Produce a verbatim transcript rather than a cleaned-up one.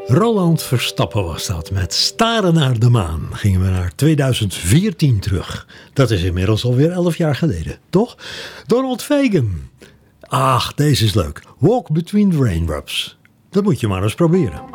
Roland Verstappen was dat. Met Staren naar de maan gingen we naar tweeduizend veertien terug. Dat is inmiddels alweer elf jaar geleden, toch? Donald Fagen. Ach, deze is leuk. Walk Between the Raindrops. Dat moet je maar eens proberen.